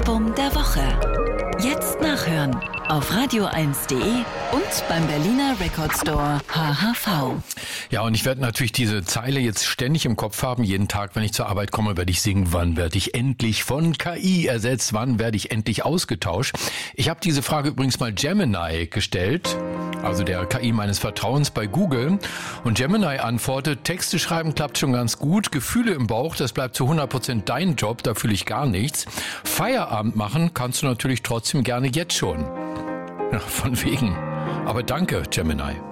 Album der Woche. Jetzt nachhören auf radio1.de und beim Berliner Record Store HHV. Ja, und ich werde natürlich diese Zeile jetzt ständig im Kopf haben. Jeden Tag, wenn ich zur Arbeit komme, werde ich singen, wann werde ich endlich von KI ersetzt, wann werde ich endlich ausgetauscht. Ich habe diese Frage übrigens mal Gemini gestellt, also der KI meines Vertrauens bei Google. Und Gemini antwortet, Texte schreiben klappt schon ganz gut, Gefühle im Bauch, das bleibt zu 100% dein Job, da fühle ich gar nichts. Feierabend machen kannst du natürlich trotzdem gerne jetzt schon. Ja, von wegen. Aber danke, Gemini.